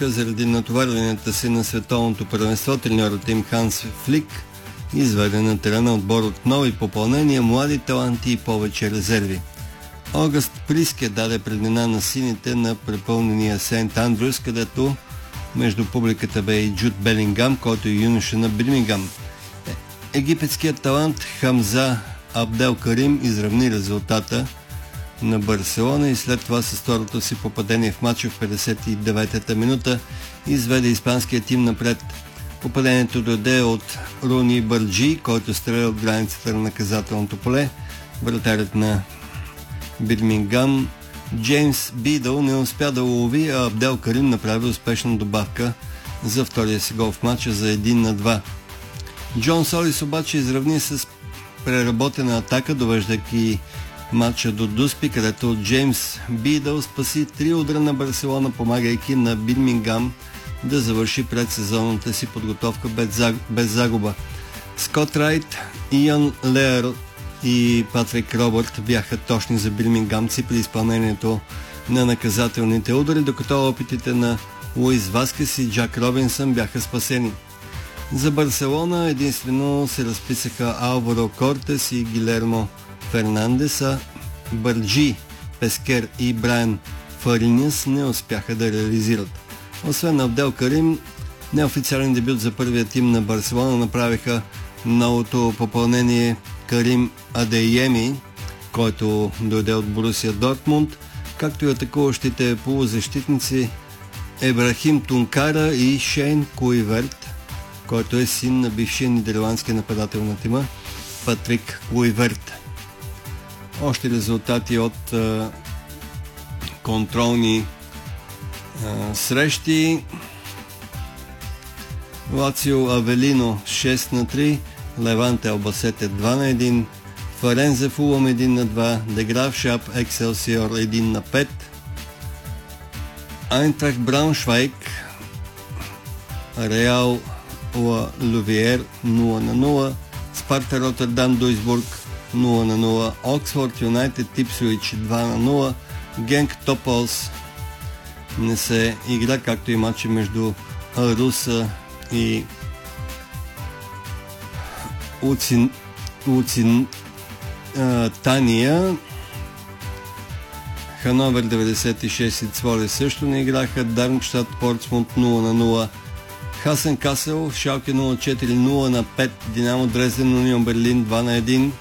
почивка заради натоварванията си на световното първенство. Треньорът им Ханс Флик изведе на терена отбор от нови попълнения, млади таланти и повече резерви. Огъст Приске даде преднина на сините на препълнения Сент Андрюс, където между публиката бе и Джуд Белингам, който е юноша на Бирмингам. Египетският талант Хамза Абдел Карим изравни резултата на Барселона и след това с второто си попадение в матча в 59-та минута изведе испанския тим напред. Попадението дойде от Руни Бърджи, който стреля от границата на наказателното поле. Вратарят на Бирмингам Джеймс Бидъл не успя да улови, а Абдел Карим направи успешна добавка за втория си гол в матча за 1-2. Джон Солис обаче изравни с преработена атака, довеждайки матча до дуспи, където Джеймс Бидъл спаси 3 удара на Барселона, помагайки на Бирмингам да завърши предсезонната си подготовка без загуба. Скот Райт, Иан Леер и Патрик Робърт бяха точни за бирмингамци при изпълнението на наказателните удари, докато опитите на Луис Васкес и Джак Робинсън бяха спасени. За Барселона единствено се разписаха Алваро Кортес и Гилермо Фернандес, а Бърджи, Пескер и Брайан Фариньяс не успяха да реализират. Освен Абдел Карим, неофициален дебют за първия тим на Барселона направиха новото попълнение Карим Адейеми, който дойде от Борусия Дортмунд, както и атакуващите полузащитници Ебрахим Тункара и Шейн Куйверт, който е син на бившия нидерландски нападател на тима Патрик Куйверт. Още резултати от контролни срещи. Лацио Авелино 6-3, Леванте Албасете 2-1, Фарензе Фулъм 1-2, Деграф Шап Екселсиор 1-5, Айнтрахт Брауншвайг Реал Лувиер 0-0, Спарта Роттердам Дуйсбург 0-0, Оксфорд Юнайтед Ипсвич 2-0, Генк Тополс не се игра, както и матчи между Руса и Тания. Хановер 96 и Цволе също не играха. Дармштадт Портсмут 0-0, Хасен Касел Шалке 0-4-0-5, Динамо Дрезден Унион Берлин 2-1,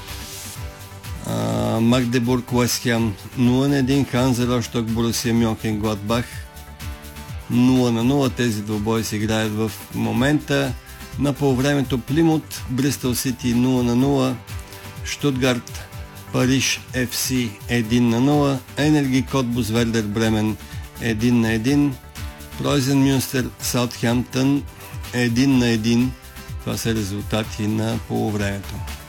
Магдебург Уест Хем 0-1, Ханзе Рошток Борусия Мьонхенгладбах 0-0. Тези двубои се играят в момента. На полувремето Плимут Бристъл Сити 0-0, Штутгарт Париж FC 1-0, Енерги Котбус Вердер Бремен 1-1, Пройзен Мюнстер Саутхемптън 1-1. Това са резултати на полувремето.